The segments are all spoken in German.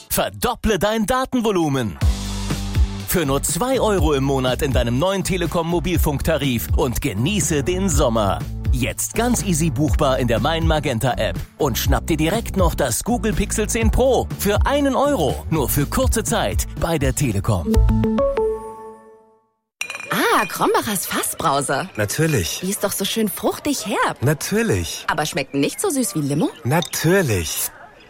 Verdopple dein Datenvolumen. Für nur 2 € im Monat in deinem neuen Telekom-Mobilfunktarif und genieße den Sommer. Jetzt ganz easy buchbar in der Mein Magenta App. Und schnapp dir direkt noch das Google Pixel 10 Pro für 1 €. Nur für kurze Zeit bei der Telekom. Ah, Krombacher's Fassbrause. Natürlich. Die ist doch so schön fruchtig herb. Natürlich. Aber schmeckt nicht so süß wie Limo? Natürlich.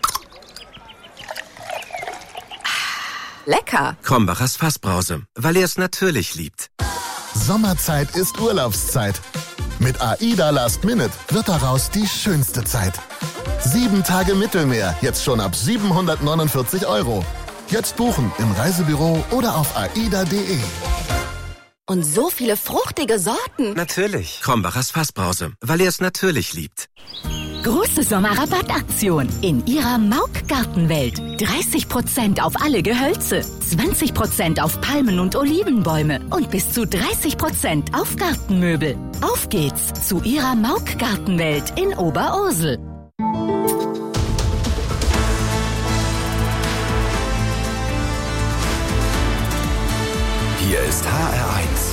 Lecker. Krombacher's Fassbrause, weil er es natürlich liebt. Sommerzeit ist Urlaubszeit. Mit AIDA Last Minute wird daraus die schönste Zeit. 7 Tage Mittelmeer, jetzt schon ab 749 €. Jetzt buchen im Reisebüro oder auf aida.de. Und so viele fruchtige Sorten. Natürlich. Krombacher's Fassbrause, weil er es natürlich liebt. Große Sommerrabattaktion in Ihrer Mauk Gartenwelt. 30% auf alle Gehölze, 20% auf Palmen und Olivenbäume und bis zu 30% auf Gartenmöbel. Auf geht's zu Ihrer Mauk Gartenwelt in Oberursel. Hier ist HR1.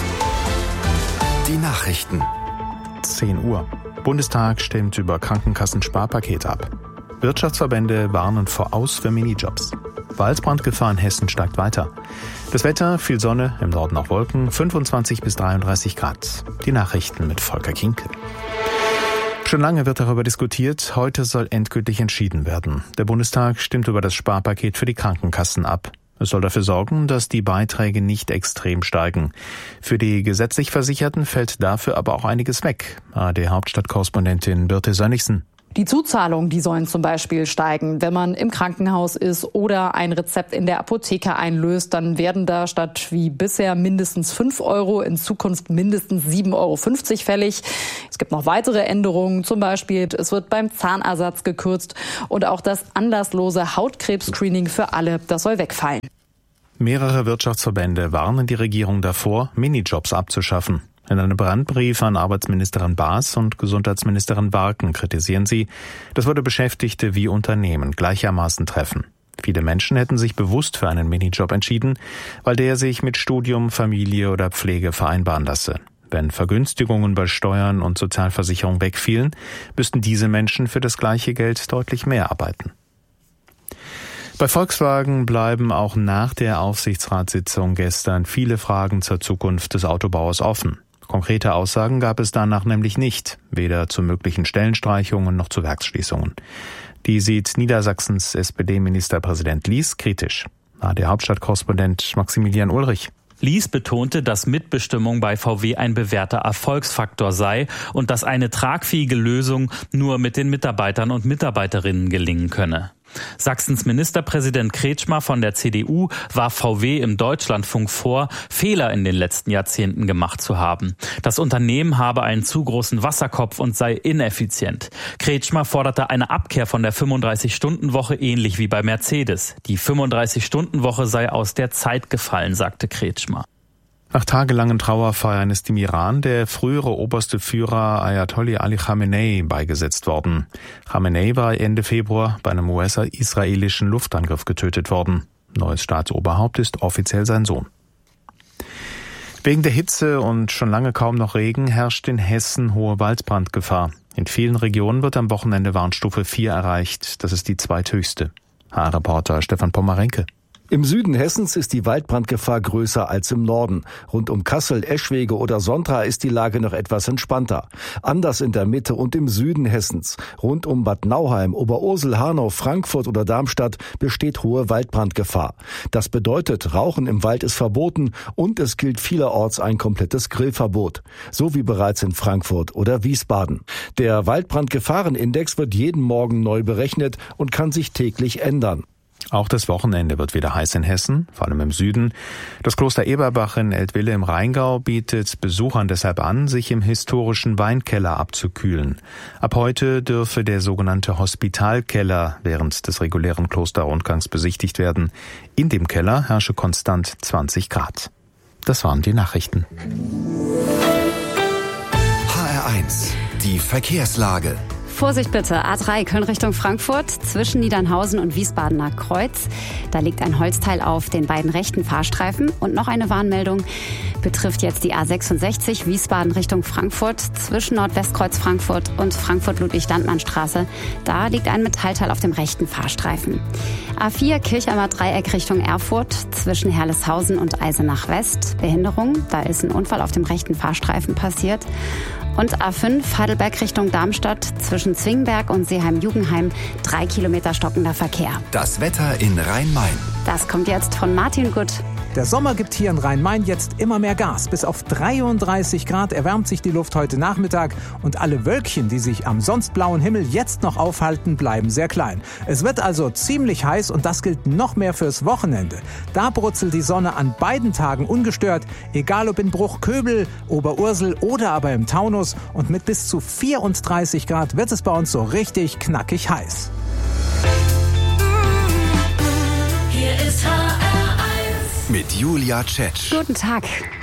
Die Nachrichten. 10 Uhr. Bundestag stimmt über Krankenkassen-Sparpaket ab. Wirtschaftsverbände warnen voraus für Minijobs. Waldbrandgefahr in Hessen steigt weiter. Das Wetter, viel Sonne, im Norden auch Wolken, 25 bis 33 Grad. Die Nachrichten mit Volker Kinkel. Schon lange wird darüber diskutiert, heute soll endgültig entschieden werden. Der Bundestag stimmt über das Sparpaket für die Krankenkassen ab. Es soll dafür sorgen, dass die Beiträge nicht extrem steigen. Für die gesetzlich Versicherten fällt dafür aber auch einiges weg. ARD-Hauptstadtkorrespondentin Birte Sönnigsen. Die Zuzahlungen, die sollen zum Beispiel steigen. Wenn man im Krankenhaus ist oder ein Rezept in der Apotheke einlöst, dann werden da statt wie bisher mindestens 5 € in Zukunft mindestens 7,50 € fällig. Es gibt noch weitere Änderungen, zum Beispiel es wird beim Zahnersatz gekürzt und auch das anlasslose Hautkrebs-Screening für alle, das soll wegfallen. Mehrere Wirtschaftsverbände warnen die Regierung davor, Minijobs abzuschaffen. In einem Brandbrief an Arbeitsministerin Baas und Gesundheitsministerin Warken kritisieren sie, das würde Beschäftigte wie Unternehmen gleichermaßen treffen. Viele Menschen hätten sich bewusst für einen Minijob entschieden, weil der sich mit Studium, Familie oder Pflege vereinbaren lasse. Wenn Vergünstigungen bei Steuern und Sozialversicherung wegfielen, müssten diese Menschen für das gleiche Geld deutlich mehr arbeiten. Bei Volkswagen bleiben auch nach der Aufsichtsratssitzung gestern viele Fragen zur Zukunft des Autobauers offen. Konkrete Aussagen gab es danach nämlich nicht, weder zu möglichen Stellenstreichungen noch zu Werksschließungen. Die sieht Niedersachsens SPD-Ministerpräsident Lies kritisch. Der Hauptstadtkorrespondent Maximilian Ulrich. Lies betonte, dass Mitbestimmung bei VW ein bewährter Erfolgsfaktor sei und dass eine tragfähige Lösung nur mit den Mitarbeitern und Mitarbeiterinnen gelingen könne. Sachsens Ministerpräsident Kretschmer von der CDU warf VW im Deutschlandfunk vor, Fehler in den letzten Jahrzehnten gemacht zu haben. Das Unternehmen habe einen zu großen Wasserkopf und sei ineffizient. Kretschmer forderte eine Abkehr von der 35-Stunden-Woche ähnlich wie bei Mercedes. Die 35-Stunden-Woche sei aus der Zeit gefallen, sagte Kretschmer. Nach tagelangen Trauerfeiern ist im Iran der frühere oberste Führer Ayatollah Ali Khamenei beigesetzt worden. Khamenei war Ende Februar bei einem US-israelischen Luftangriff getötet worden. Neues Staatsoberhaupt ist offiziell sein Sohn. Wegen der Hitze und schon lange kaum noch Regen herrscht in Hessen hohe Waldbrandgefahr. In vielen Regionen wird am Wochenende Warnstufe 4 erreicht. Das ist die zweithöchste. HR-Reporter Stefan Pommerenke. Im Süden Hessens ist die Waldbrandgefahr größer als im Norden. Rund um Kassel, Eschwege oder Sontra ist die Lage noch etwas entspannter. Anders in der Mitte und im Süden Hessens. Rund um Bad Nauheim, Oberursel, Hanau, Frankfurt oder Darmstadt besteht hohe Waldbrandgefahr. Das bedeutet, Rauchen im Wald ist verboten und es gilt vielerorts ein komplettes Grillverbot. So wie bereits in Frankfurt oder Wiesbaden. Der Waldbrandgefahrenindex wird jeden Morgen neu berechnet und kann sich täglich ändern. Auch das Wochenende wird wieder heiß in Hessen, vor allem im Süden. Das Kloster Eberbach in Eltville im Rheingau bietet Besuchern deshalb an, sich im historischen Weinkeller abzukühlen. Ab heute dürfe der sogenannte Hospitalkeller während des regulären Klosterrundgangs besichtigt werden. In dem Keller herrsche konstant 20 Grad. Das waren die Nachrichten. HR1, die Verkehrslage. Vorsicht bitte, A3 Köln Richtung Frankfurt zwischen Niedernhausen und Wiesbadener Kreuz. Da liegt ein Holzteil auf den beiden rechten Fahrstreifen. Und noch eine Warnmeldung betrifft jetzt die A66 Wiesbaden Richtung Frankfurt zwischen Nordwestkreuz Frankfurt und Frankfurt-Ludwig-Standmann-Straße. Da liegt ein Metallteil auf dem rechten Fahrstreifen. A4 Kirchheimer Dreieck Richtung Erfurt zwischen Herleshausen und Eisenach West. Behinderung, da ist ein Unfall auf dem rechten Fahrstreifen passiert. Und A5 Heidelberg Richtung Darmstadt zwischen Zwingenberg und Seeheim-Jugenheim 3 Kilometer stockender Verkehr. Das Wetter in Rhein-Main. Das kommt jetzt von Martin Gutt. Der Sommer gibt hier in Rhein-Main jetzt immer mehr Gas. Bis auf 33 Grad erwärmt sich die Luft heute Nachmittag und alle Wölkchen, die sich am sonst blauen Himmel jetzt noch aufhalten, bleiben sehr klein. Es wird also ziemlich heiß und das gilt noch mehr fürs Wochenende. Da brutzelt die Sonne an beiden Tagen ungestört, egal ob in Bruchköbel, Oberursel oder aber im Taunus. Und mit bis zu 34 Grad wird es bei uns so richtig knackig heiß. Hier ist mit Julia Tschetsch. Guten Tag.